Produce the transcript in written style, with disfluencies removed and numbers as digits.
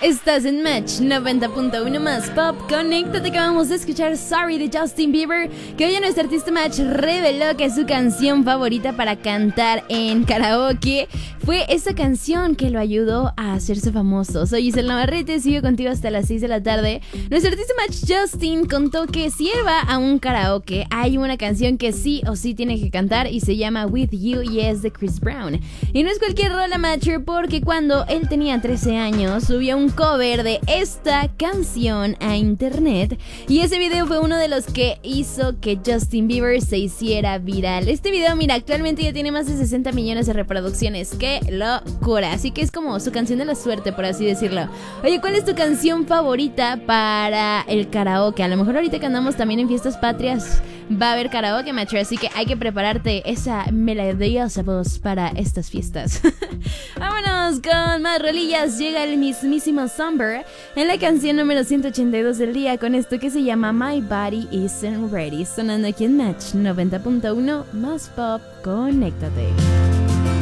Estás en Match 90.1 más Pop. Conéctate, que vamos a escuchar Sorry de Justin Bieber, que hoy nuestro artista Match reveló que su canción favorita para cantar en karaoke fue esa canción que lo ayudó a hacerse famoso. Soy Giselle Navarrete, sigo contigo hasta las 6 de la tarde. Nuestro artista Match Justin contó que si él va a un karaoke, hay una canción que sí o sí tiene que cantar y se llama With You y es de Chris Brown. Y no es cualquier rola, Matcher, porque cuando él tenía 13 años subió un cover de esta canción a internet y ese video fue uno de los que hizo que Justin Bieber se hiciera viral. Este video, mira, actualmente ya tiene más de 60 millones de reproducciones. ¡Qué locura! Así que es como su canción de la suerte, por así decirlo. Oye, ¿cuál es tu canción favorita para el karaoke? A lo mejor ahorita que andamos también en fiestas patrias va a haber karaoke, Matcher, así que hay que prepararte esa melodiosa voz para estas fiestas. Vámonos con más rolillas. Llega el mismísimo Somber en la canción número 182 del día con esto que se llama My Body Isn't Ready, sonando aquí en Match 90.1 más Pop. Conéctate.